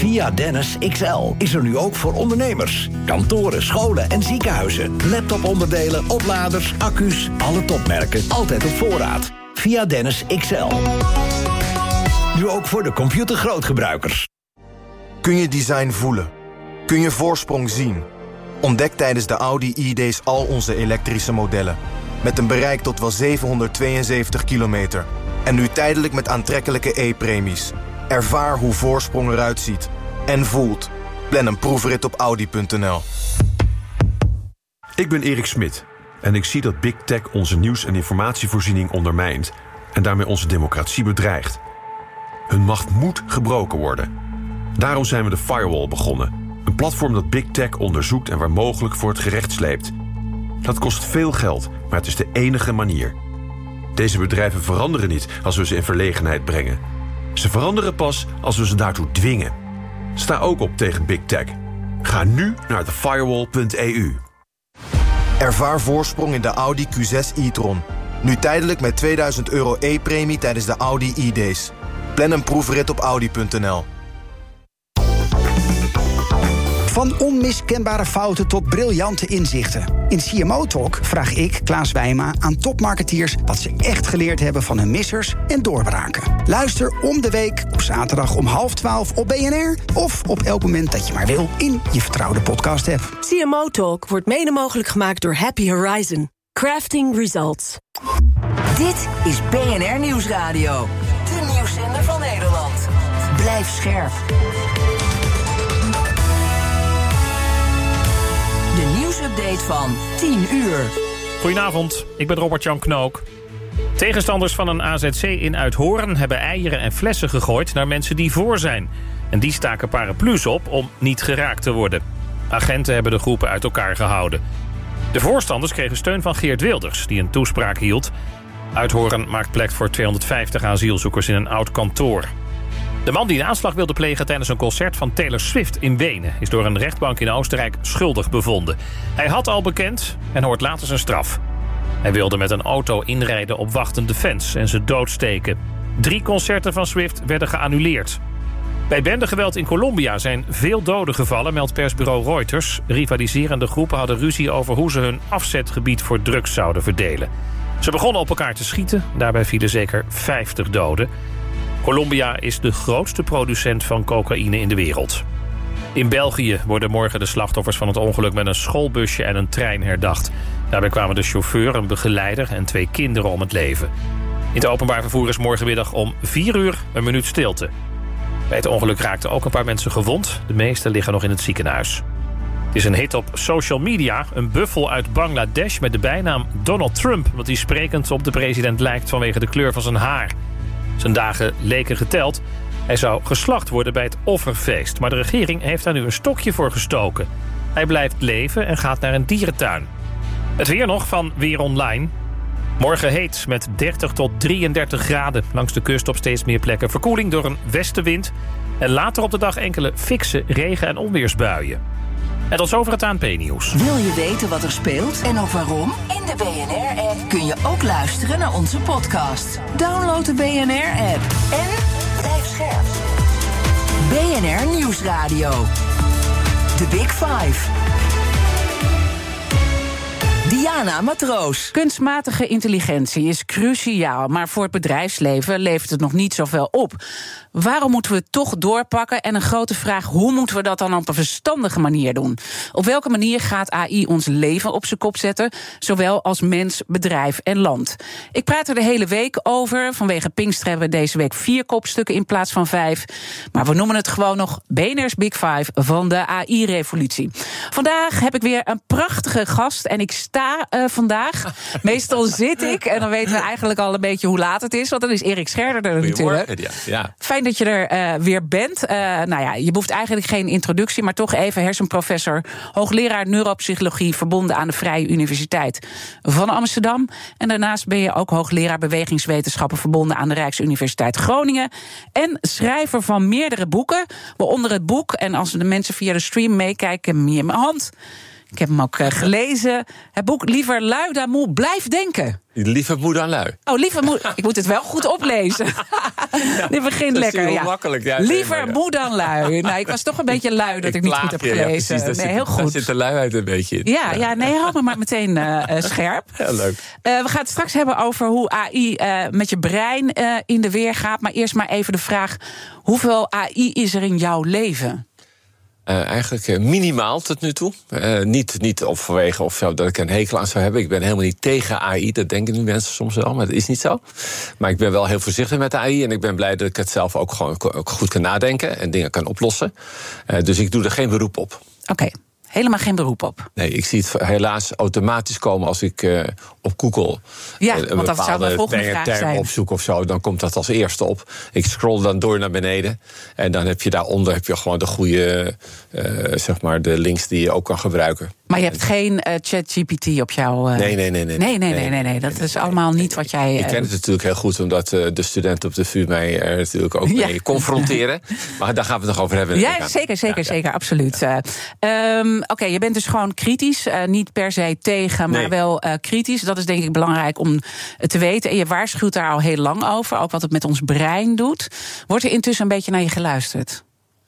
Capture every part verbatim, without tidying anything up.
Via Dennis X L is er nu ook voor ondernemers. Kantoren, scholen en ziekenhuizen. Laptoponderdelen, opladers, accu's, alle topmerken, altijd op voorraad. Via Dennis X L. Nu ook voor de computergrootgebruikers. Kun je design voelen? Kun je voorsprong zien? Ontdek tijdens de Audi E-Days al onze elektrische modellen. Met een bereik tot wel zevenhonderdtweeënzeventig kilometer. En nu tijdelijk met aantrekkelijke e-premies. Ervaar hoe voorsprong eruit ziet. En voelt. Plan een proefrit op audi punt n l. Ik ben Erik Smit. En ik zie dat Big Tech onze nieuws- en informatievoorziening ondermijnt. En daarmee onze democratie bedreigt. Hun macht moet gebroken worden. Daarom zijn we de Firewall begonnen. Een platform dat Big Tech onderzoekt en waar mogelijk voor het gerecht sleept. Dat kost veel geld, maar het is de enige manier. Deze bedrijven veranderen niet als we ze in verlegenheid brengen. Ze veranderen pas als we ze daartoe dwingen. Sta ook op tegen Big Tech. Ga nu naar the firewall punt e u. Ervaar voorsprong in de Audi Q zes e-tron. Nu tijdelijk met tweeduizend euro e-premie tijdens de Audi E-Days. Plan een proefrit op audi punt n l. Van onmiskenbare fouten tot briljante inzichten. In C M O Talk vraag ik, Klaas Wijma, aan topmarketeers wat ze echt geleerd hebben van hun missers en doorbraken. Luister om de week op zaterdag om half twaalf op B N R... of op elk moment dat je maar wil in je vertrouwde podcast-app. C M O Talk wordt mede mogelijk gemaakt door Happy Horizon. Crafting results. Dit is B N R Nieuwsradio. De nieuwszender van Nederland. Blijf scherp. De nieuwsupdate van tien uur. Goedenavond, ik ben Robert-Jan Knook. Tegenstanders van een A Z C in Uithoorn hebben eieren en flessen gegooid naar mensen die voor zijn. En die staken paraplu's op om niet geraakt te worden. Agenten hebben de groepen uit elkaar gehouden. De voorstanders kregen steun van Geert Wilders, die een toespraak hield. Uithoorn maakt plek voor tweehonderdvijftig asielzoekers in een oud kantoor. De man die de aanslag wilde plegen tijdens een concert van Taylor Swift in Wenen is door een rechtbank in Oostenrijk schuldig bevonden. Hij had al bekend en hoort later zijn straf. Hij wilde met een auto inrijden op wachtende fans en ze doodsteken. Drie concerten van Swift werden geannuleerd. Bij bendegeweld in Colombia zijn veel doden gevallen, meldt persbureau Reuters. Rivaliserende groepen hadden ruzie over hoe ze hun afzetgebied voor drugs zouden verdelen. Ze begonnen op elkaar te schieten, daarbij vielen zeker vijftig doden. Colombia is de grootste producent van cocaïne in de wereld. In België worden morgen de slachtoffers van het ongeluk met een schoolbusje en een trein herdacht. Daarbij kwamen de chauffeur, een begeleider en twee kinderen om het leven. In het openbaar vervoer is morgenmiddag om vier uur een minuut stilte. Bij het ongeluk raakten ook een paar mensen gewond. De meeste liggen nog in het ziekenhuis. Het is een hit op social media. Een buffel uit Bangladesh met de bijnaam Donald Trump, wat hij sprekend op de president lijkt vanwege de kleur van zijn haar. Zijn dagen leken geteld. Hij zou geslacht worden bij het offerfeest. Maar de regering heeft daar nu een stokje voor gestoken. Hij blijft leven en gaat naar een dierentuin. Het weer nog van Weer Online. Morgen heet met dertig tot drieëndertig graden. Langs de kust op steeds meer plekken verkoeling door een westenwind. En later op de dag enkele fikse regen- en onweersbuien. En tot zover het A N P-nieuws. Wil je weten wat er speelt en ook waarom? In de B N R-app kun je ook luisteren naar onze podcast. Download de B N R-app en blijf scherp. B N R Nieuwsradio. The Big Five. Diana Matroos. Kunstmatige intelligentie is cruciaal, maar voor het bedrijfsleven levert het nog niet zoveel op. Waarom moeten we het toch doorpakken? En een grote vraag, hoe moeten we dat dan op een verstandige manier doen? Op welke manier gaat A I ons leven op zijn kop zetten, zowel als mens, bedrijf en land? Ik praat er de hele week over. Vanwege Pinkster hebben we deze week vier kopstukken in plaats van vijf. Maar we noemen het gewoon nog B N R's Big Five van de A I-revolutie. Vandaag heb ik weer een prachtige gast en ik sta uh, vandaag. Meestal zit ik en dan weten we eigenlijk al een beetje hoe laat het is, want dan is Erik Scherder er natuurlijk. Ja, ja. Fijn dat je er uh, weer bent. Uh, nou ja, je behoeft eigenlijk geen introductie, maar toch even hersenprofessor, hoogleraar neuropsychologie verbonden aan de Vrije Universiteit van Amsterdam. En daarnaast ben je ook hoogleraar bewegingswetenschappen verbonden aan de Rijksuniversiteit Groningen. En schrijver van meerdere boeken, waaronder het boek, en als de mensen via de stream meekijken, meer in mijn hand, Ik heb hem ook uh, gelezen. Het boek Liever lui dan moe, blijf denken. Liever moe dan lui. Oh, liever moe. Ik moet het wel goed oplezen. Ja, Dit begint dat lekker. Is ja. makkelijk. Ja, liever nee, ja. moe dan lui. Nou, ik was toch een beetje lui dat ik, ik niet goed heb je, gelezen. Ja, precies, nee, zit, heel goed. Daar zit de luiheid een beetje in. Ja, ja nee, hou me maar meteen uh, uh, scherp. Heel leuk. Uh, we gaan het straks hebben over hoe A I uh, met je brein uh, in de weer gaat. Maar eerst maar even de vraag: hoeveel A I is er in jouw leven? Uh, eigenlijk uh, minimaal tot nu toe. Uh, niet, niet of vanwege of zo dat ik een hekel aan zou hebben. Ik ben helemaal niet tegen A I. Dat denken nu mensen soms wel, maar dat is niet zo. Maar ik ben wel heel voorzichtig met A I. En ik ben blij dat ik het zelf ook gewoon ook goed kan nadenken en dingen kan oplossen. Uh, dus ik doe er geen beroep op. Oké. Okay. Helemaal geen beroep op. Nee, ik zie het helaas automatisch komen als ik uh, op Google ja, uh, want dat zou de volgende term, vraag term zijn. opzoek of zo, dan komt dat als eerste op. Ik scroll dan door naar beneden en dan heb je daaronder heb je gewoon de goede, uh, zeg maar, de links die je ook kan gebruiken. Maar je hebt geen uh, ChatGPT op jouw... Uh... Nee, nee, nee, nee. Nee, nee, nee, nee, nee. Dat nee, is nee, allemaal nee, niet wat jij... Uh... Ik ken het natuurlijk heel goed, omdat uh, de studenten op de V U mij er natuurlijk ook ja. mee confronteren. Maar daar gaan we het nog over hebben. Ja, zeker, zeker, ja, zeker, ja. absoluut. Uh, um, Oké, okay, je bent dus gewoon kritisch. Uh, niet per se tegen, maar nee. wel uh, kritisch. Dat is denk ik belangrijk om te weten. En je waarschuwt daar al heel lang over. Ook wat het met ons brein doet. Wordt er intussen een beetje naar je geluisterd?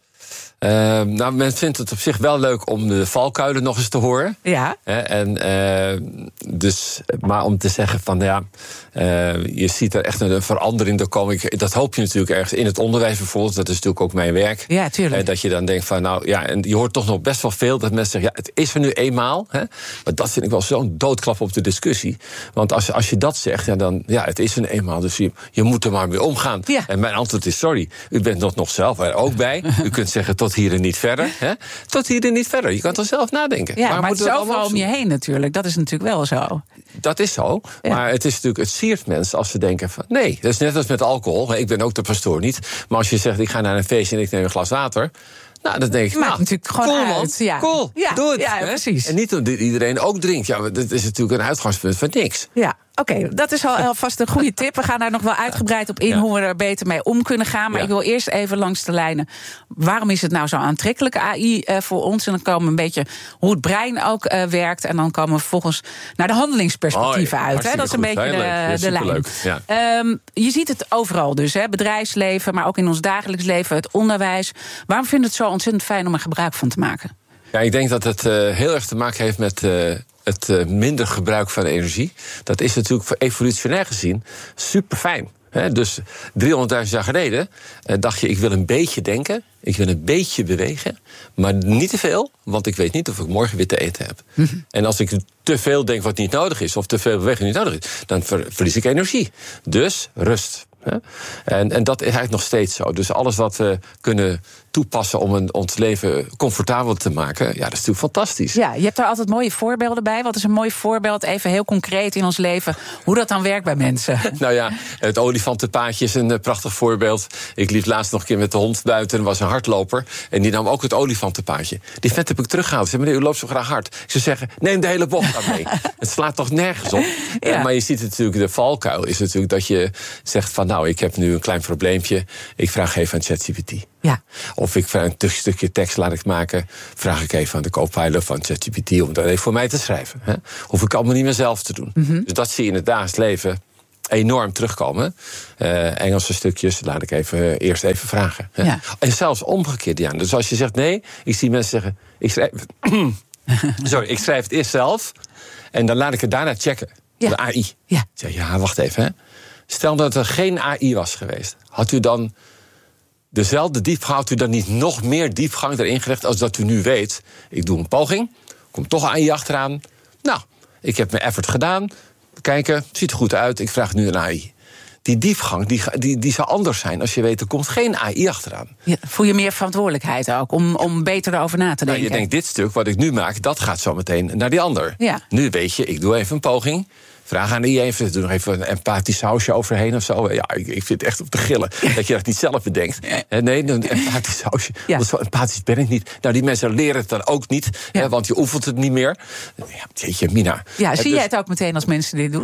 Uh, nou, men vindt het op zich wel leuk om de valkuilen nog eens te horen. Ja. He, en, uh, dus, maar om te zeggen van ja, uh, je ziet er echt een verandering er komen. Ik, dat hoop je natuurlijk ergens in het onderwijs bijvoorbeeld. Dat is natuurlijk ook mijn werk. Ja, tuurlijk. Uh, dat je dan denkt van nou ja, en je hoort toch nog best wel veel dat mensen zeggen ja, het is er nu eenmaal. Hè? Maar dat vind ik wel zo'n doodklap op de discussie. Want als, als je dat zegt, ja, dan ja, het is er nu eenmaal. Dus je, je moet er maar mee omgaan. Ja. En mijn antwoord is sorry. U bent nog, nog zelf er ook bij. U kunt zeggen tot hier en niet verder. Hè? Tot hier en niet verder. Je kan toch zelf nadenken. Ja, maar, maar het is overal om je heen natuurlijk. Dat is natuurlijk wel zo. Dat is zo. Ja. Maar het is natuurlijk, het siert mensen als ze denken van nee, dat is net als met alcohol. Ik ben ook de pastoor niet. Maar als je zegt ik ga naar een feestje en ik neem een glas water. Nou, dat denk ik, maakt nou, natuurlijk gewoon cool, uit. Ja. Cool, ja, doe het. Ja, precies. En niet omdat iedereen ook drinkt. Ja, dat is natuurlijk een uitgangspunt van niks. Ja, oké, okay, dat is al alvast een goede tip. We gaan daar nog wel uitgebreid op in ja. hoe we er beter mee om kunnen gaan. Maar ja. ik wil eerst even langs de lijnen. Waarom is het nou zo aantrekkelijk, A I, uh, voor ons? En dan komen we een beetje hoe het brein ook uh, werkt. En dan komen we vervolgens naar de handelingsperspectieven oh, ja, uit. Hè? Dat is een goed. beetje de, ja, de lijn. Ja. Um, je ziet het overal dus, hè? Bedrijfsleven, maar ook in ons dagelijks leven, het onderwijs. Waarom vind je het zo ontzettend fijn om er gebruik van te maken? Ja, ik denk dat het uh, heel erg te maken heeft met Uh, het uh, minder gebruik van energie. Dat is natuurlijk evolutionair gezien super fijn. He, dus driehonderdduizend jaar geleden uh, dacht je, ik wil een beetje denken, ik wil een beetje bewegen, maar niet te veel, want ik weet niet of ik morgen weer te eten heb. Mm-hmm. En als ik te veel denk wat niet nodig is, of te veel beweging niet nodig is, dan ver, verlies ik energie. Dus rust. En, en dat is eigenlijk nog steeds zo. Dus alles wat we kunnen toepassen om een, ons leven comfortabel te maken, ja, dat is natuurlijk fantastisch. Ja, je hebt daar altijd mooie voorbeelden bij. Wat is een mooi voorbeeld, even heel concreet in ons leven, hoe dat dan werkt bij mensen? Nou ja, het olifantenpaadje is een prachtig voorbeeld. Ik liep laatst nog een keer met de hond buiten, er was een hardloper, en die nam ook het olifantenpaadje. Die vent heb ik teruggehaald. Ze zei, meneer, u loopt zo graag hard. Ik zou zeggen, neem de hele bocht aan mee. Het slaat toch nergens op? Ja. Maar je ziet het natuurlijk, de valkuil is natuurlijk dat je zegt van, nou, ik heb nu een klein probleempje, ik vraag even aan ChatGPT. Ja. Of ik vraag een stukje tekst laat ik maken, vraag ik even aan de co-pilot van ChatGPT om dat even voor mij te schrijven. Hè? Hoef ik allemaal niet meer zelf te doen. Mm-hmm. Dus dat zie je in het dagelijks leven enorm terugkomen. Uh, Engelse stukjes laat ik even eerst even vragen. Hè? Ja. En zelfs omgekeerd, Jan. Dus als je zegt nee, ik zie mensen zeggen, ik schrijf, sorry, ik schrijf het eerst zelf en dan laat ik het daarna checken. Ja. De A I. Ja. Ik zeg, ja, wacht even. Hè? Stel dat er geen A I was geweest, had u dan dezelfde diepgang, had u dan niet nog meer diepgang erin gelegd als dat u nu weet? Ik doe een poging, komt toch A I achteraan. Nou, ik heb mijn effort gedaan. Kijken, ziet er goed uit, ik vraag nu een A I. Die diepgang, die, die, die zou anders zijn als je weet, er komt geen A I achteraan. Ja, voel je meer verantwoordelijkheid ook, om, om beter erover na te denken? Nou, je denkt, dit stuk wat ik nu maak, dat gaat zo meteen naar die ander. Ja. Nu weet je, ik doe even een poging. Vraag aan die even, doe nog even een empathisch sausje overheen of zo. Ja, ik, ik vind het echt op te gillen dat je dat niet zelf bedenkt. Ja. Nee, een empathisch sausje. Ja. Want zo empathisch ben ik niet. Nou, die mensen leren het dan ook niet, ja. hè, want je oefent het niet meer. Ja, jeetje, Mina. Ja, zie dus, jij het ook meteen als mensen dit doen?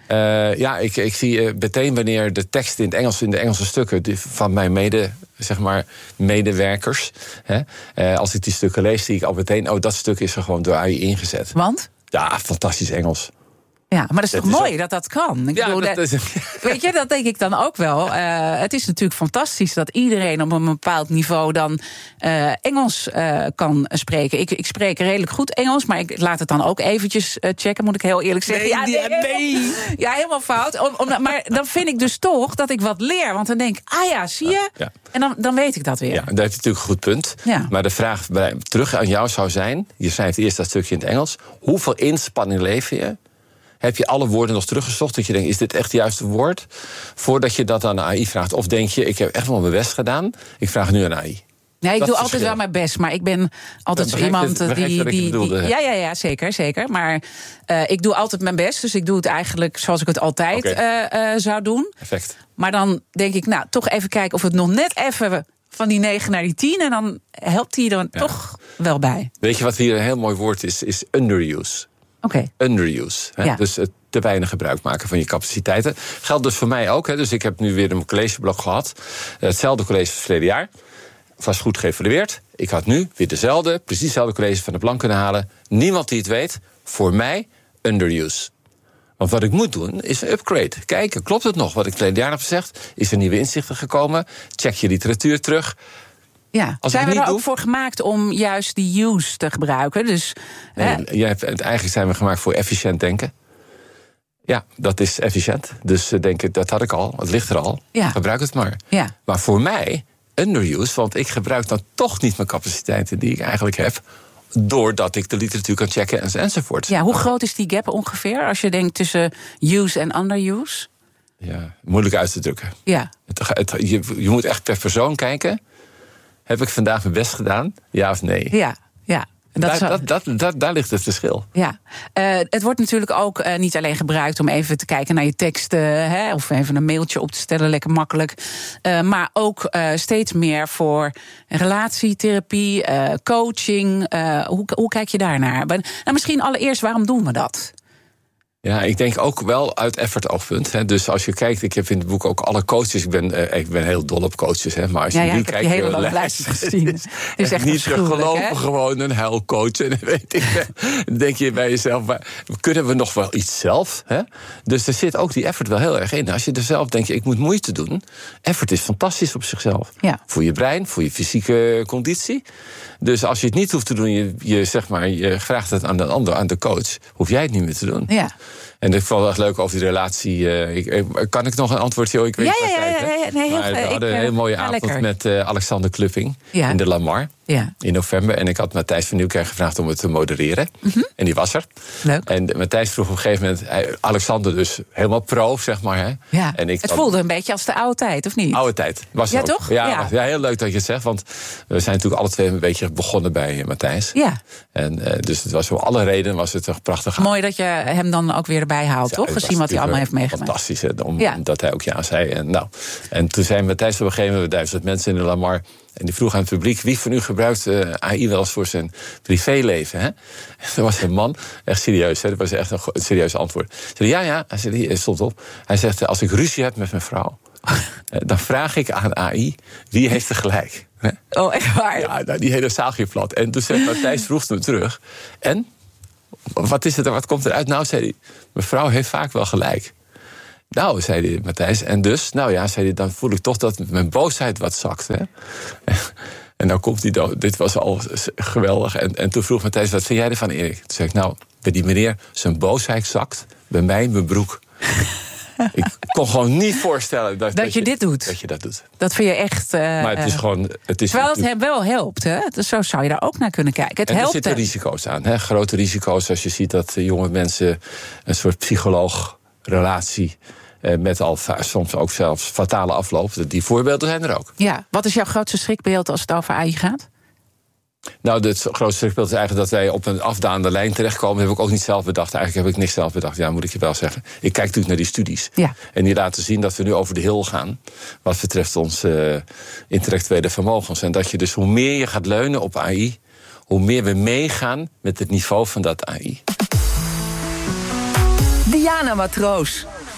Uh, ja, ik, ik zie uh, meteen wanneer de tekst in het Engels, in de Engelse stukken die, van mijn mede, zeg maar, medewerkers, hè, uh, als ik die stukken lees, zie ik al meteen, oh, dat stuk is er gewoon door A I ingezet. Want? Ja, fantastisch Engels. Ja, maar dat is dat toch is mooi ook... dat dat kan? Ik ja, bedoel, dat, dat, dat is... weet je, dat denk ik dan ook wel. Uh, het is natuurlijk fantastisch dat iedereen op een bepaald niveau dan uh, Engels uh, kan spreken. Ik, ik spreek redelijk goed Engels, maar ik laat het dan ook eventjes uh, checken, moet ik heel eerlijk zeggen. Nee, ja, nee, ja, nee. Helemaal, ja, helemaal fout. Om, om, maar dan vind ik dus toch dat ik wat leer. Want dan denk ik, ah ja, zie je? Ja. En dan, dan weet ik dat weer. Ja, daar heb je natuurlijk een goed punt. Ja. Maar de vraag bij, terug aan jou zou zijn, je schrijft eerst dat stukje in het Engels, hoeveel inspanning lever je? Heb je alle woorden nog teruggezocht? Dat je denkt, is dit echt het juiste woord? Voordat je dat aan de A I vraagt. Of denk je, ik heb echt wel mijn best gedaan. Ik vraag het nu aan A I. Nee, ik dat doe is altijd wel mijn best, maar ik ben altijd zo begrijp iemand het, die, die, die, die, die. Ja, ja, ja, zeker, zeker. Maar uh, ik doe altijd mijn best, dus ik doe het eigenlijk zoals ik het altijd okay. uh, uh, zou doen. Perfect. Maar dan denk ik, nou, toch even kijken of het nog net even van die negen naar die tien, en dan helpt die er ja. toch wel bij. Weet je wat hier een heel mooi woord is? Is underuse. Oké. Okay. Underuse. Hè? Ja. Dus het te weinig gebruik maken van je capaciteiten. Geldt dus voor mij ook. Hè? Dus ik heb nu weer een collegeblok gehad. Hetzelfde college als het verleden jaar. Was goed geëvalueerd. Ik had nu weer dezelfde, precies dezelfde college van de plank kunnen halen. Niemand die het weet. Voor mij underuse. Want wat ik moet doen, is een upgrade. Kijken, klopt het nog wat ik het verleden jaar heb gezegd? Is er nieuwe inzichten gekomen? Check je literatuur terug. Ja, als zijn we er doe, ook voor gemaakt om juist die use te gebruiken? Dus, nee, uh, jij hebt, eigenlijk zijn we gemaakt voor efficiënt denken. Ja, dat is efficiënt. Dus uh, denk ik, dat had ik al. Het ligt er al. Ja. Gebruik het maar. Ja. Maar voor mij, underuse, want ik gebruik dan toch niet mijn capaciteiten die ik eigenlijk heb, doordat ik de literatuur kan checken en, enzovoort. Ja, hoe groot is die gap ongeveer, als je denkt tussen use en underuse? Ja, moeilijk uit te drukken. Ja. Het, het, je, je moet echt per persoon kijken. Heb ik vandaag mijn best gedaan? Ja of nee? Ja, ja. Dat daar, zo... dat, dat, dat, daar ligt het verschil. Ja. Uh, het wordt natuurlijk ook uh, niet alleen gebruikt om even te kijken naar je teksten, hè, of even een mailtje op te stellen, lekker makkelijk. Uh, maar ook uh, steeds meer voor relatietherapie, uh, coaching. Uh, hoe, hoe kijk je daarnaar? Nou, misschien allereerst, waarom doen we dat? Ja, ik denk ook wel uit effort-oogpunt. Hè. Dus als je kijkt, ik heb in het boek ook alle coaches. Ik ben, uh, ik ben heel dol op coaches. Hè, maar als je ja, ja, nu ik kijkt, heb je hele lange lijst gezien. Het is echt niet te geloven, gewoon een huilcoach. En weet ik, dan denk je bij jezelf, maar kunnen we nog wel iets zelf? Hè? Dus er zit ook die effort wel heel erg in. Als je er zelf denkt, ik moet moeite doen. Effort is fantastisch op zichzelf. Ja. Voor je brein, voor je fysieke conditie. Dus als je het niet hoeft te doen, je, je, zeg maar, je vraagt het aan de ander, aan de coach, hoef jij het niet meer te doen. Ja. En ik vond het echt leuk over die relatie. Uh, ik, kan ik nog een antwoord? Joh, ik weet ja, het ja, ja, ja, ja, nee, maar we hadden een hele mooie ja, avond lekker. met uh, Alexander Klupping ja. in de Lamar. Ja. In november. En ik had Matthijs van Nieuwkerk gevraagd om het te modereren. Mm-hmm. En die was er. Leuk. En Matthijs vroeg op een gegeven moment, hij, Alexander dus helemaal pro, zeg maar. Hè? Ja. En ik het dan, voelde een beetje als de oude tijd, of niet? Oude tijd. Was ja, ook. toch? Ja, ja. ja, heel leuk dat je het zegt. Want we zijn natuurlijk alle twee een beetje begonnen bij uh, Matthijs. Ja. En uh, dus het was om alle redenen was het toch prachtig. Mooi dat je hem dan ook weer erbij haalt, ja, toch? Gezien wat hij allemaal heeft meegemaakt. Fantastisch, hè, om, ja. omdat hij ook ja zei. En, nou, en toen zijn Matthijs op een gegeven moment duizend mensen in de Lamar. En die vroeg aan het publiek, wie van u gebruikt uh, A I wel eens voor zijn privéleven? Hè? En er was een man, echt serieus, hè, dat was echt een, een serieus antwoord. Hij zei, ja, ja, hij, zei, hij stond op. Hij zegt, als ik ruzie heb met mijn vrouw, dan vraag ik aan A I, wie heeft er gelijk? Oh, echt waar? Ja, nou, die hele zaal ging plat. En toen zei Matthijs, vroeg hem terug. En? Wat is het er, wat komt eruit? Nou, zei hij, mijn vrouw heeft vaak wel gelijk. Nou, zei hij, Matthijs, en dus, nou ja, zei hij, dan voel ik toch dat mijn boosheid wat zakt. Hè? En dan komt hij, dood. Dit was al geweldig. En, en toen vroeg Matthijs, wat vind jij ervan, Erik? Toen zei ik, nou, bij die meneer, zijn boosheid zakt, bij mij mijn broek. Ik kon gewoon niet voorstellen dat, dat, dat je, je dit doet. Dat je dat doet. Dat vind je echt. Uh, maar het is gewoon. Het is terwijl het hem wel helpt, hè? Dus zo zou je daar ook naar kunnen kijken. Het en er helpt zitten hem. risico's aan. Hè? Grote risico's als je ziet dat jonge mensen een soort psycholoog-relatie uh, met al soms ook zelfs fatale afloop. Die voorbeelden zijn er ook. Ja, wat is jouw grootste schrikbeeld als het over A I gaat? Nou, het grootste schrikbeeld is eigenlijk dat wij op een afdaande lijn terechtkomen. Dat heb ik ook niet zelf bedacht. Eigenlijk heb ik niks zelf bedacht, ja, moet ik je wel zeggen. Ik kijk natuurlijk naar die studies. Ja. En die laten zien dat we nu over de hill gaan, wat betreft ons uh, intellectuele vermogens. En dat je dus hoe meer je gaat leunen op A I, hoe meer we meegaan met het niveau van dat A I. Diana Matroos.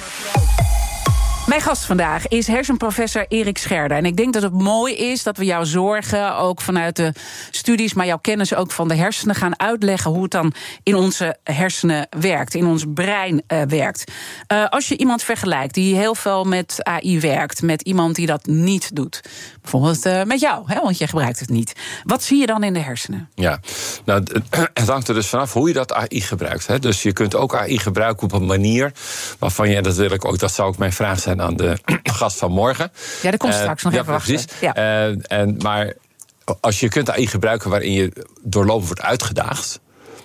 Mijn gast vandaag is hersenprofessor Erik Scherder. En ik denk dat het mooi is dat we jouw zorgen, ook vanuit de studies, maar jouw kennis ook van de hersenen, gaan uitleggen hoe het dan in onze hersenen werkt, in ons brein uh, werkt. Uh, als je iemand vergelijkt die heel veel met A I werkt, met iemand die dat niet doet, bijvoorbeeld uh, met jou, hè, want je gebruikt het niet. Wat zie je dan in de hersenen? Ja, nou, het hangt er dus vanaf hoe je dat A I gebruikt. Hè. Dus je kunt ook A I gebruiken op een manier waarvan je, dat wil ik ook, dat zou ook mijn vraag zijn aan de gast van morgen. Ja, dat komt straks uh, nog ja, even precies. wachten. Ja. Uh, en, maar als je kunt A I gebruiken waarin je doorlopend wordt uitgedaagd,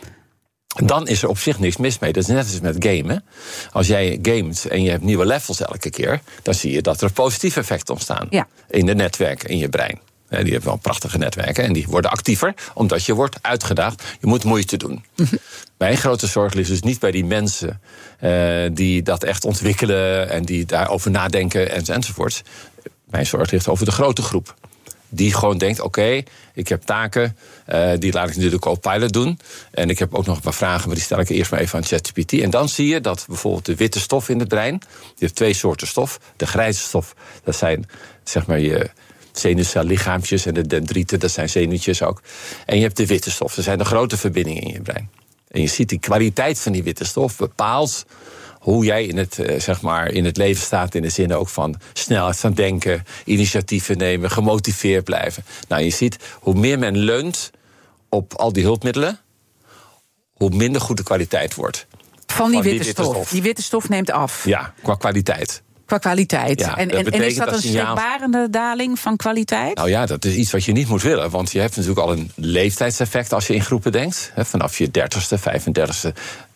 dan is er op zich niks mis mee. Dat is net als met gamen. Als jij gamet en je hebt nieuwe levels elke keer, dan zie je dat er positieve effecten ontstaan. Ja. In de netwerken, in je brein. Die hebben wel prachtige netwerken en die worden actiever omdat je wordt uitgedaagd. Je moet moeite doen. Mm-hmm. Mijn grote zorg ligt dus niet bij die mensen uh, die dat echt ontwikkelen en die daarover nadenken en, enzovoorts. Mijn zorg ligt over de grote groep. Die gewoon denkt, oké, okay, ik heb taken, uh, die laat ik nu de co-pilot doen. En ik heb ook nog een paar vragen, maar die stel ik eerst maar even aan ChatGPT. En dan zie je dat bijvoorbeeld de witte stof in het brein, die heeft twee soorten stof. De grijze stof, dat zijn zeg maar je zenuwcellichaampjes, en de dendrieten, dat zijn zenuwtjes ook. En je hebt de witte stof, dat zijn de grote verbindingen in je brein. En je ziet die kwaliteit van die witte stof bepaalt hoe jij in het, zeg maar, in het leven staat, in de zin ook van snelheid van denken, initiatieven nemen, gemotiveerd blijven. Nou, je ziet, hoe meer men leunt op al die hulpmiddelen, hoe minder goed de kwaliteit wordt. Van die, van witte, die witte stof. stof. Die witte stof neemt af. Ja, qua kwaliteit. Qua kwaliteit. Ja, en, en, en is dat, dat een signaal... schrikbarende daling van kwaliteit? Nou ja, dat is iets wat je niet moet willen. Want je hebt natuurlijk al een leeftijdseffect als je in groepen denkt. Vanaf je dertigste, vijfendertigste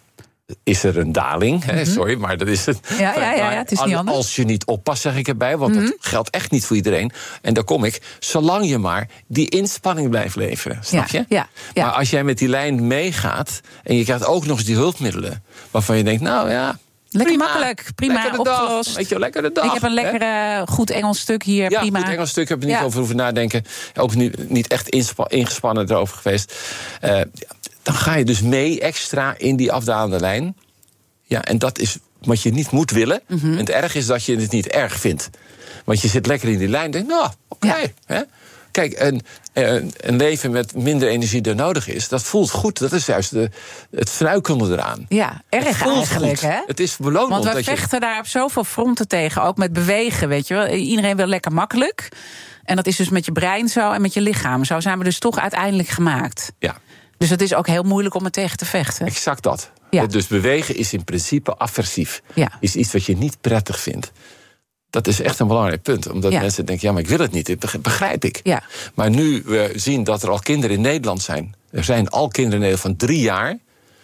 is er een daling. Mm-hmm. Sorry, maar dat is het. Ja, ja, ja, ja, het is niet anders. Als je niet oppast, zeg ik erbij. Want mm-hmm. dat geldt echt niet voor iedereen. En daar kom ik. Zolang je maar die inspanning blijft leveren. Snap je? Ja, ja, ja. Maar als jij met die lijn meegaat en je krijgt ook nog eens die hulpmiddelen waarvan je denkt, nou ja, lekker prima, makkelijk, prima lekkere opgelost. Dag, weet je, lekkere dag. Ik heb een lekker uh, goed Engels stuk hier, ja, prima. Ja, goed Engels stuk, heb ik niet ja. over hoeven nadenken. Ook niet, niet echt inspa- ingespannen erover geweest. Uh, dan ga je dus mee extra in die afdalende lijn. Ja, en dat is wat je niet moet willen. Mm-hmm. En het erg is dat je het niet erg vindt. Want je zit lekker in die lijn en denkt, nou, oké. Okay, ja. Kijk, een, een, een leven met minder energie dan nodig is, dat voelt goed. Dat is juist de, het vernuikende eraan. Ja, erg eigenlijk, goed. Hè? Het is beloond. Want we dat vechten je... daar op zoveel fronten tegen, ook met bewegen, weet je wel. Iedereen wil lekker makkelijk. En dat is dus met je brein zo en met je lichaam. Zo zijn we dus toch uiteindelijk gemaakt. Ja. Dus het is ook heel moeilijk om er tegen te vechten. Exact dat. Ja. Dus bewegen is in principe aversief. Ja. Is iets wat je niet prettig vindt. Dat is echt een belangrijk punt. Omdat ja. mensen denken, ja, maar ik wil het niet. Dat begrijp ik. Ja. Maar nu we zien dat er al kinderen in Nederland zijn. Er zijn al kinderen in Nederland van drie jaar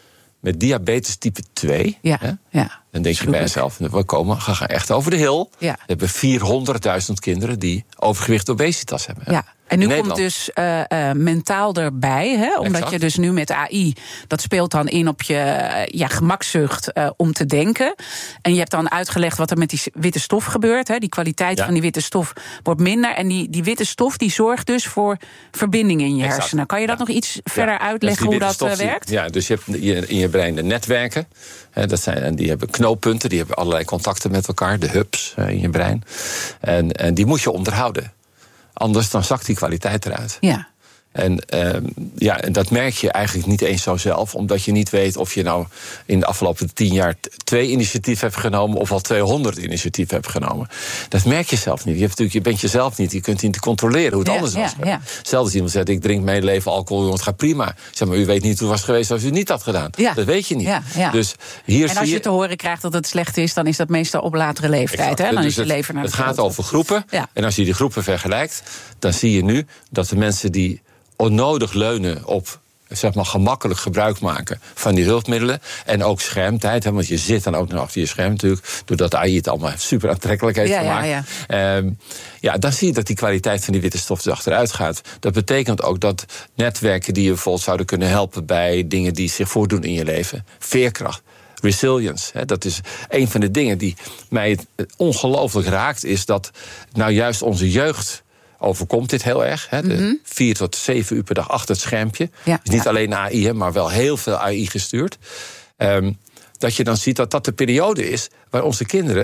met diabetes type twee. Ja. Hè? Ja. Dan denk je bij jezelf, we komen, gaan echt over de hill. Ja. We hebben vierhonderdduizend kinderen die overgewicht obesitas hebben. Ja. En nu komt dus uh, uh, mentaal erbij, hè? Omdat exact. je dus nu met A I, dat speelt dan in op je uh, ja, gemakzucht uh, om te denken. En je hebt dan uitgelegd wat er met die witte stof gebeurt. Hè? Die kwaliteit ja. van die witte stof wordt minder. En die, die witte stof die zorgt dus voor verbindingen in je exact. hersenen. Kan je dat ja. nog iets verder ja. uitleggen hoe dat uh, werkt? Ja, dus je hebt in je brein de netwerken. Hè, dat zijn, en die hebben knooppunten, die hebben allerlei contacten met elkaar. De hubs uh, in je brein. En, en die moet je onderhouden. Anders dan zakt die kwaliteit eruit. Ja. En uh, ja, dat merk je eigenlijk niet eens zo zelf, omdat je niet weet of je nou in de afgelopen tien jaar twee initiatieven hebt genomen of al tweehonderd initiatieven hebt genomen. Dat merk je zelf niet. Je, hebt natuurlijk, je bent jezelf niet, je kunt niet controleren hoe het ja, anders was. Ja, ja. Stel dat iemand zegt, ik drink mijn leven alcohol, jongen, het gaat prima. Zeg maar, u weet niet hoe het was geweest als u het niet had gedaan. Ja. Dat weet je niet. Ja, ja. Dus hier en als je, je te horen krijgt dat het slecht is, dan is dat meestal op latere leeftijd. Hè? Dan dus is je het, leven naar het de gaat over groepen. Ja. En als je die groepen vergelijkt, dan zie je nu dat de mensen die onnodig leunen op, zeg maar, gemakkelijk gebruik maken van die hulpmiddelen. En ook schermtijd, hè, want je zit dan ook nog achter je scherm natuurlijk, doordat A I het allemaal super aantrekkelijk heeft ja, gemaakt. Ja, ja. Um, ja, dan zie je dat die kwaliteit van die witte stof dus achteruit gaat. Dat betekent ook dat netwerken die je bijvoorbeeld zouden kunnen helpen bij dingen die zich voordoen in je leven, veerkracht, resilience, hè, dat is een van de dingen die mij ongelooflijk raakt, is dat nou juist onze jeugd overkomt dit heel erg. Hè? De mm-hmm. vier tot zeven uur per dag achter het schermpje. Ja, dus niet ja. alleen A I, hè, maar wel heel veel A I gestuurd. Um, dat je dan ziet dat dat de periode is waar onze kinderen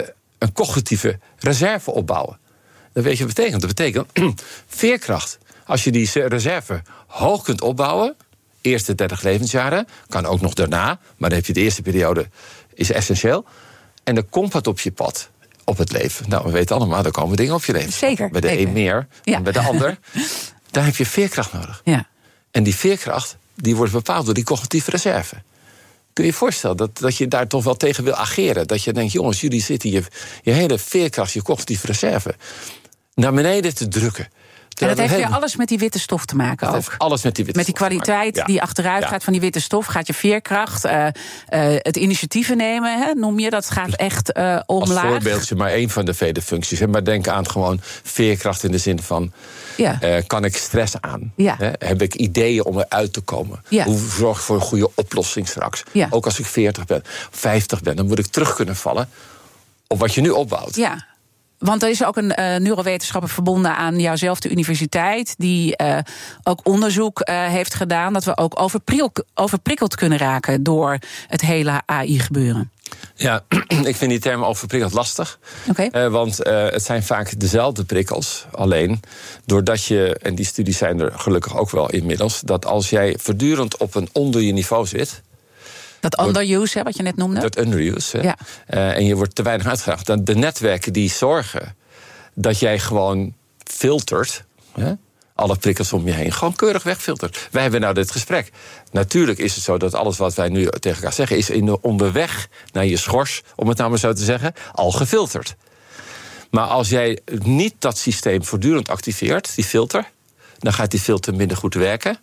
een cognitieve reserve opbouwen. Dat weet je wat betekent. Dat betekent veerkracht. Als je die reserve hoog kunt opbouwen, eerste dertig levensjaren, kan ook nog daarna, maar dan heb je de eerste periode, is essentieel. En dan komt wat op je pad, op het leven. Nou, we weten allemaal, er komen dingen op je leven. Zeker. Bij de zeker. een meer ja. dan bij de ander. Daar heb je veerkracht nodig. Ja. En die veerkracht, die wordt bepaald door die cognitieve reserve. Kun je je voorstellen dat, dat je daar toch wel tegen wil ageren? Dat je denkt, jongens, jullie zitten je, je hele veerkracht, je cognitieve reserve naar beneden te drukken. En dat heeft hele... weer alles met die witte stof te maken dat ook. Heeft alles met die witte met die stof kwaliteit ja. die achteruit ja. gaat van die witte stof, gaat je veerkracht, uh, uh, het initiatieven nemen, hè, noem je, dat gaat echt uh, omlaag. Als voorbeeldje maar één van de vele functies. Hè, maar denk aan gewoon veerkracht in de zin van, ja. uh, kan ik stress aan? Ja. Hè, heb ik ideeën om eruit te komen? Ja. Hoe zorg ik voor een goede oplossing straks? Ja. Ook als ik veertig ben, vijftig ben, dan moet ik terug kunnen vallen op wat je nu opbouwt. Ja. Want er is ook een uh, neurowetenschapper verbonden aan jouwzelfde universiteit, die uh, ook onderzoek uh, heeft gedaan dat we ook overprikkel, overprikkeld kunnen raken door het hele A I-gebeuren. Ja, ik vind die term overprikkeld lastig. Okay. Uh, want uh, het zijn vaak dezelfde prikkels. Alleen doordat je, en die studies zijn er gelukkig ook wel inmiddels, dat als jij voortdurend op een onder je niveau zit. Dat underuse, hè, wat je net noemde? Dat underuse, hè. Ja. Uh, en je wordt te weinig uitgedaagd. Dan de netwerken die zorgen dat jij gewoon filtert, hè, alle prikkels om je heen, gewoon keurig wegfiltert. Wij hebben nou dit gesprek. Natuurlijk is het zo dat alles wat wij nu tegen elkaar zeggen, is in de onderweg naar je schors, om het nou maar zo te zeggen, al gefilterd. Maar als jij niet dat systeem voortdurend activeert, die filter, dan gaat die filter minder goed werken.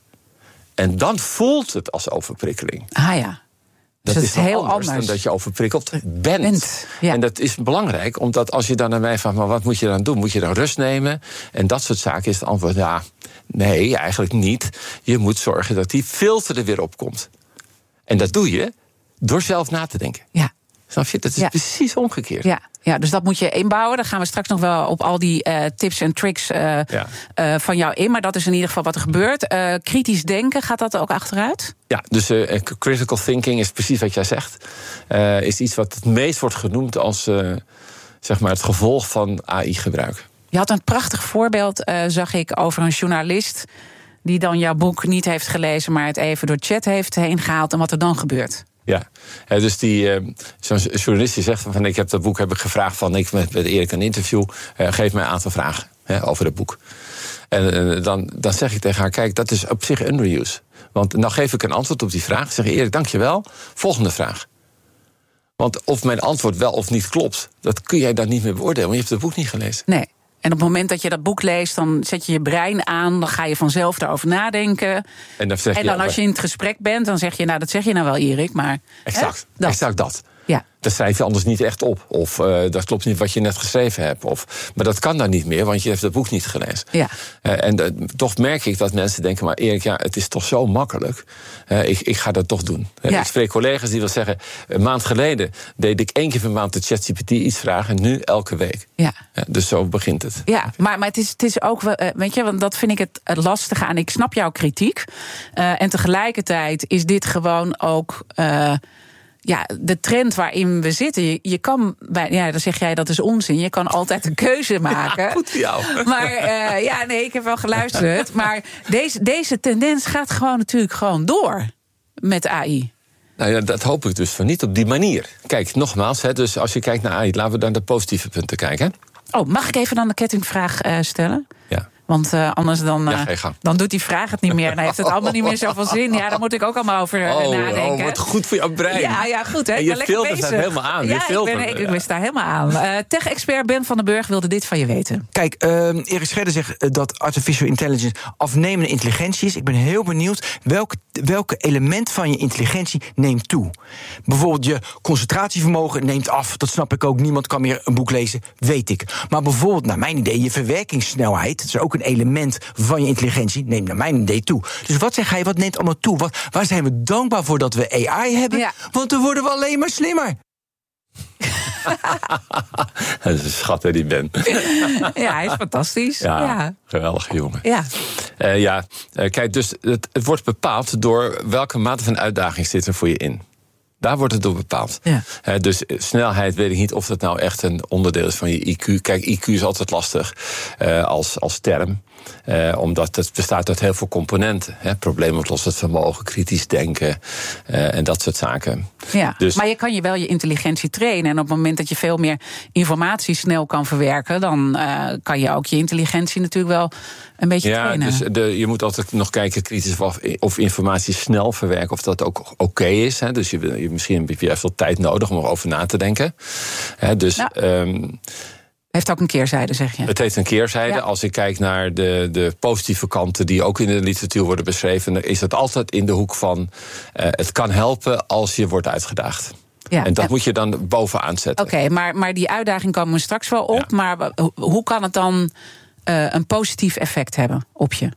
En dan voelt het als overprikkeling. Ah ja. Dat dus is het is heel anders, anders dan dat je overprikkeld bent. bent ja. En dat is belangrijk, omdat als je dan naar mij vraagt, maar wat moet je dan doen? Moet je dan rust nemen? En dat soort zaken is het antwoord, ja, nee, eigenlijk niet. Je moet zorgen dat die filter er weer opkomt. En dat doe je door zelf na te denken. Ja. Snap je? Dat is ja. precies omgekeerd. Ja. Ja, dus dat moet je inbouwen. Daar gaan we straks nog wel op al die uh, tips en tricks uh, ja. uh, van jou in. Maar dat is in ieder geval wat er gebeurt. Uh, kritisch denken, gaat dat ook achteruit? Ja, dus uh, critical thinking is precies wat jij zegt. Uh, is iets wat het meest wordt genoemd als uh, zeg maar het gevolg van A I-gebruik. Je had een prachtig voorbeeld, uh, zag ik, over een journalist die dan jouw boek niet heeft gelezen, maar het even door chat heeft heen gehaald en wat er dan gebeurt. Ja, dus die, uh, zo'n journalist die zegt van, ik heb dat boek heb ik gevraagd van, ik met, met Erik een interview, uh, geef mij een aantal vragen hè, over het boek. En uh, dan, dan zeg ik tegen haar, kijk, dat is op zich underuse. Want nou geef ik een antwoord op die vraag. Ik zeg, Erik, dankjewel. Volgende vraag. Want of mijn antwoord wel of niet klopt, dat kun jij dan niet meer beoordelen, want je hebt het boek niet gelezen. Nee. En op het moment dat je dat boek leest, dan zet je je brein aan, dan ga je vanzelf daarover nadenken. En dan, zeg je, en dan als je in het gesprek bent, dan zeg je, nou, dat zeg je nou wel, Erik, maar... Exact, hè, dat. exact dat. Ja. Dat schrijf je anders niet echt op. Of uh, dat klopt niet wat je net geschreven hebt. Of, maar dat kan dan niet meer, want je hebt het boek niet gelezen. Ja. Uh, en uh, toch merk ik dat mensen denken, maar Erik, ja, het is toch zo makkelijk. Uh, ik, ik ga dat toch doen. Uh, Ja. Ik spreek collega's die wil zeggen, een maand geleden deed ik één keer per maand de ChatGPT iets vragen, en nu elke week. Ja. Uh, dus zo begint het. Ja, maar, maar het, is, het is ook, wel, uh, weet je, want dat vind ik het, het lastige aan. Ik snap jouw kritiek. Uh, en tegelijkertijd is dit gewoon ook... Uh, Ja, de trend waarin we zitten. Je, je kan, bij, ja, dan zeg jij dat is onzin. Je kan altijd een keuze maken. Ja, goed voor jou. Maar uh, ja, nee, ik heb wel geluisterd. Maar deze, deze tendens gaat gewoon natuurlijk gewoon door met A I. Nou ja, dat hoop ik dus van niet op die manier. Kijk, nogmaals, hè, dus als je kijkt naar A I, laten we naar de positieve punten kijken. Oh, mag ik even dan de kettingvraag uh, stellen? Ja. Want uh, anders dan, uh, ja, ga je gang. dan doet die vraag het niet meer. Dan heeft het allemaal niet meer zoveel zin. Ja, daar moet ik ook allemaal over uh, oh, nadenken. Oh, wat goed voor jouw brein. Ja, ja, goed. Hè? En je filtert staat helemaal aan. Ja, je filtert, ik, ben, ik, ja. ik ben daar helemaal aan. Uh, Tech-expert Ben van den Burg wilde dit van je weten. Kijk, uh, Erik Scherder zegt uh, dat artificial intelligence afnemende intelligentie is. Ik ben heel benieuwd welke, welke element van je intelligentie neemt toe. Bijvoorbeeld je concentratievermogen neemt af. Dat snap ik ook. Niemand kan meer een boek lezen, weet ik. Maar bijvoorbeeld, naar mijn idee, je verwerkingssnelheid, dat is ook een element van je intelligentie, neemt naar mijn idee toe. Dus wat zeg jij, wat neemt allemaal toe? Wat, waar zijn we dankbaar voor dat we A I hebben? Ja. Want dan worden we alleen maar slimmer. Dat is een schat, hè, die Ben. Ja, hij is fantastisch. Ja, Ja. geweldige jongen. Ja. Uh, ja, uh, kijk, dus het, het wordt bepaald door welke mate van uitdaging zit er voor je in. Daar wordt het door bepaald. Ja. Uh, dus snelheid weet ik niet of dat nou echt een onderdeel is van je I Q. Kijk, I Q is altijd lastig uh, als, als term. Uh, omdat het bestaat uit heel veel componenten. Hè? Probleemoplossend vermogen, kritisch denken uh, en dat soort zaken. Ja, dus, maar je kan je wel je intelligentie trainen. En op het moment dat je veel meer informatie snel kan verwerken, dan uh, kan je ook je intelligentie natuurlijk wel een beetje ja, trainen. Dus de, je moet altijd nog kijken kritisch of, of informatie snel verwerken, of dat ook oké okay is. Hè? Dus je, je misschien heb je even wat tijd nodig om erover na te denken. Hè? Dus nou. um, heeft ook een keerzijde, zeg je? Het heeft een keerzijde. Ja. Als ik kijk naar de, de positieve kanten die ook in de literatuur worden beschreven, dan is het altijd in de hoek van uh, het kan helpen als je wordt uitgedaagd. Ja, en dat ja. moet je dan bovenaan zetten. Oké, okay, maar, maar die uitdaging komen we straks wel op. Ja. Maar hoe kan het dan uh, een positief effect hebben op je?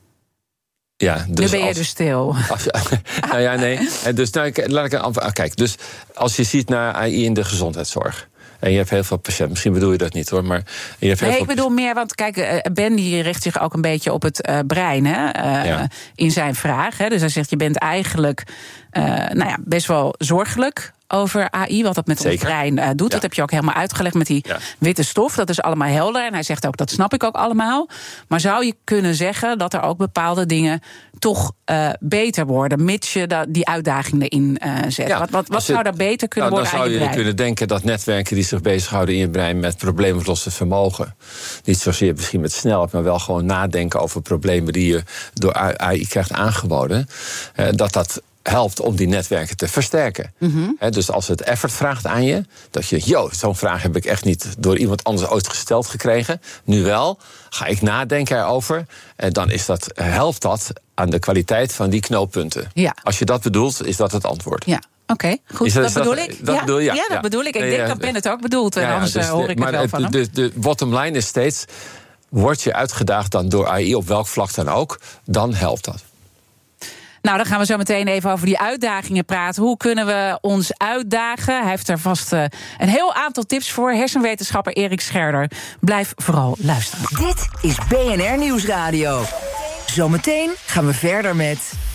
Ja, dus nu ben je als, dus stil. Als, nou ja, nee. Dus nou, laat ik een kijk. Dus als je ziet naar A I in de gezondheidszorg. En je hebt heel veel patiënten, misschien bedoel je dat niet hoor, maar je hebt heel nee, veel ik bedoel meer, want kijk, Ben die richt zich ook een beetje op het uh, brein, hè, uh, ja. in zijn vraag. Hè. Dus hij zegt, je bent eigenlijk uh, nou ja, best wel zorgelijk over A I, wat dat met Zeker. ons brein uh, doet. Ja. Dat heb je ook helemaal uitgelegd met die ja. witte stof. Dat is allemaal helder. En hij zegt ook, dat snap ik ook allemaal. Maar zou je kunnen zeggen dat er ook bepaalde dingen toch uh, beter worden, mits je da- die uitdaging erin uh, zet? Ja. Wat, wat, wat zou daar beter kunnen nou, worden aan je brein? Dan zou je kunnen denken dat netwerken die zich bezighouden in je brein met probleemoplossend vermogen, niet zozeer misschien met snelheid, maar wel gewoon nadenken over problemen die je door A I krijgt aangeboden, uh, dat dat helpt om die netwerken te versterken. Mm-hmm. He, dus als het effort vraagt aan je, dat je, yo, zo'n vraag heb ik echt niet door iemand anders ooit gesteld gekregen. Nu wel, ga ik nadenken erover. En dan is dat, helpt dat aan de kwaliteit van die knooppunten. Ja. Als je dat bedoelt, is dat het antwoord. Ja. Oké, okay, goed. dat, dat bedoel dat, ik. Dat ja, bedoel, ja, ja, dat ja. bedoel ik. Ik nee, denk ja, dat Ben het ook bedoelt. En ja, anders dus, hoor ik maar het wel van hem. De, de bottom line is steeds, word je uitgedaagd dan door A I, op welk vlak dan ook, dan helpt dat. Nou, dan gaan we zo meteen even over die uitdagingen praten. Hoe kunnen we ons uitdagen? Hij heeft er vast uh, een heel aantal tips voor. Hersenwetenschapper Erik Scherder. Blijf vooral luisteren. Dit is B N R Nieuwsradio. Zometeen gaan we verder met